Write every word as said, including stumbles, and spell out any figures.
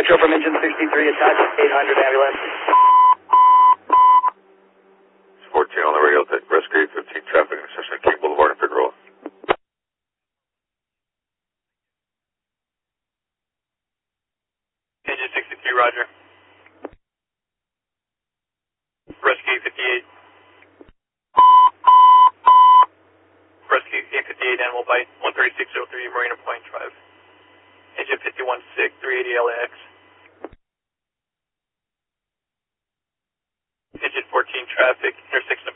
Metro from engine sixty-three, attached eight hundred ambulance. fourteen on the radio, rescue eight fifteen, traffic intersection at King Boulevard and Figueroa. Engine sixty-three, roger. Rescue eight fifty-eight. Rescue eight fifty-eight, animal bite, one thirty-six oh three, Marina Point Drive. Engine fifty-one six, three eighty L A X. Engine fourteen, traffic, intersection